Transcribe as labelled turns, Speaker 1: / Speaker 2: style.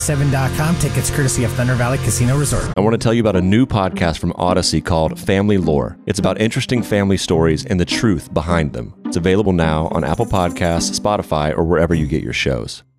Speaker 1: 7.com. Tickets courtesy of Thunder Valley Casino Resort.
Speaker 2: I want to tell you about a new podcast from Odyssey called Family Lore. It's about interesting family stories and the truth behind them. It's available now on Apple Podcasts, Spotify, or wherever you get your shows.